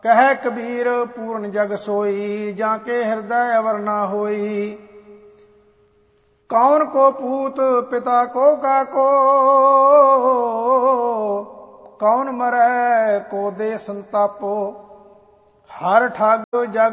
ਕਹੈ ਕਬੀਰ ਪੂਰਨ ਜਗ ਸੋਈ, ਜਾਂ ਕੇ ਹਿਰਦੈ ਅਵਰ ਨਾ ਹੋਈ। ਕੌਣ ਕੋ ਪੂਤ ਪਿਤਾ ਕੋ ਕਾਕੋ, ਕੌਣ ਮਰੈ ਕੋ ਦੇ ਸੰਤਾਪੋ। ਹਰ ਠਗ ਜਗ